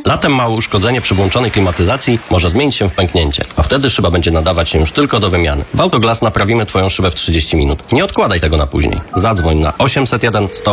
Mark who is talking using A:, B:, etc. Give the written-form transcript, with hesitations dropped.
A: Latem małe uszkodzenie przy włączonej klimatyzacji może zmienić się w pęknięcie, a wtedy szyba będzie nadawać się już tylko do wymiany. W Autoglass naprawimy Twoją szybę w 30 minut. Nie odkładaj tego na później. Zadzwoń na 801 100